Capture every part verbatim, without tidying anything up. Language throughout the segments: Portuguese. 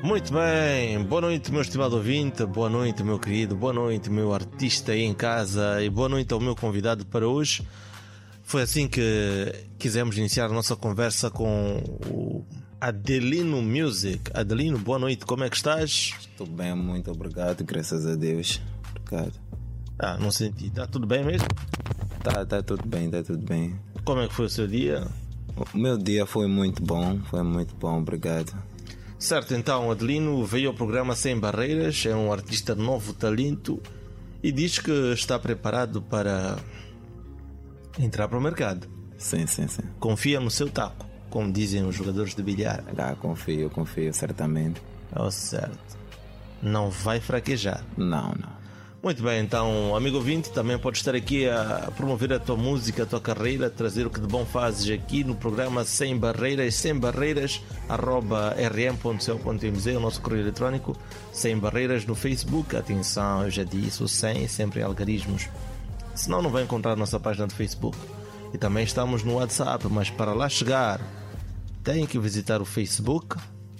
Muito bem, boa noite meu estimado ouvinte, boa noite meu querido, boa noite meu artista aí em casa e boa noite ao meu convidado para hoje. Foi assim que quisemos iniciar a nossa conversa com o Adelino Music. Adelino, boa noite, como é que estás? Estou bem, muito obrigado, graças a Deus. Obrigado. Ah, não senti, está tudo bem mesmo? Tá, tá tudo bem, tá tudo bem. Como é que foi o seu dia? O meu dia foi muito bom, foi muito bom, obrigado. Certo, então Adelino veio ao programa Sem Barreiras, é um artista de novo talento e diz que está preparado para entrar para o mercado. Sim, sim, sim. Confia no seu taco, como dizem os jogadores de bilhar. Ah, confio, confio, certamente. Oh, certo. Não vai fraquejar. Não, não. Muito bem, então, amigo ouvinte, também pode estar aqui a promover a tua música, a tua carreira, trazer o que de bom fazes aqui no programa Sem Barreiras, sem barreiras, arroba r m ponto c o ponto m z, o nosso correio eletrónico, Sem Barreiras no Facebook. Atenção, eu já disse, o sem, sempre em algarismos. Senão não vai encontrar a nossa página do Facebook. E também estamos no WhatsApp, mas para lá chegar, tem que visitar o Facebook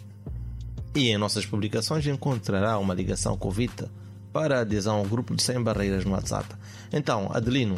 e em nossas publicações encontrará uma ligação com o Vita para adesão ao grupo de Sem Barreiras no WhatsApp. Então, Adelino,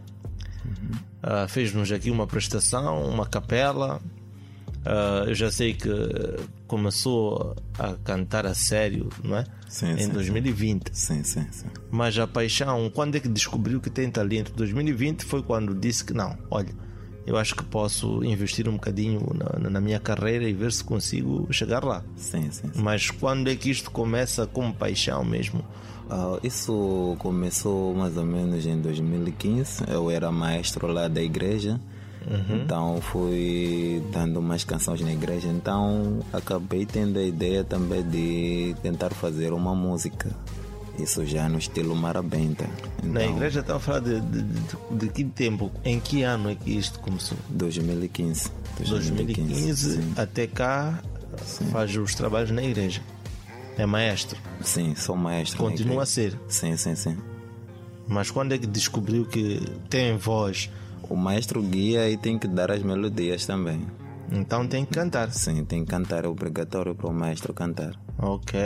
uhum. uh, fez-nos aqui uma prestação, uma capela. Uh, eu já sei que começou a cantar a sério, não é? Sim, em sim, dois mil e vinte. Sim, sim, sim. Mas a paixão, quando é que descobriu que tem talento? dois mil e vinte foi quando disse que não, olha, eu acho que posso investir um bocadinho na, na minha carreira e ver se consigo chegar lá. Sim, sim, sim. Mas quando é que isto começa como paixão mesmo? Uh, isso começou mais ou menos em dois mil e quinze. Eu era maestro lá da igreja. Uhum. Então fui dando umas canções na igreja. Então acabei tendo a ideia também de tentar fazer uma música. Isso já no estilo marabenta. Então, na igreja estava a falar de, de, de, de que tempo? Em que ano é que isto começou? dois mil e quinze. dois mil e quinze até cá. Sim. Faz os trabalhos na igreja. É maestro? Sim, sou maestro. Continua a ser? Sim, sim, sim. Mas quando é que descobriu que tem voz? O maestro guia e tem que dar as melodias também. Então tem que cantar? Sim, tem que cantar, é obrigatório para o maestro cantar. Ok.